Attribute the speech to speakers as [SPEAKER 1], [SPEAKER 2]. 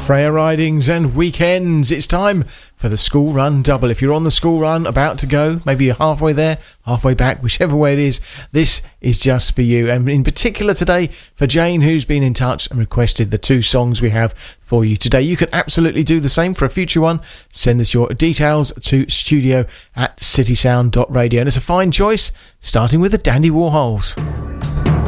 [SPEAKER 1] Freya Ridings and Weekends. It's time for the school run double. If you're on the school run, about to go, maybe you're halfway there, halfway back, whichever way it is, this is just for you. And in particular today, for Jane, who's been in touch and requested the 2 songs we have for you today. You can absolutely do the same for a future one. Send us your details to studio@citysound.radio. And it's a fine choice, starting with the Dandy Warhols.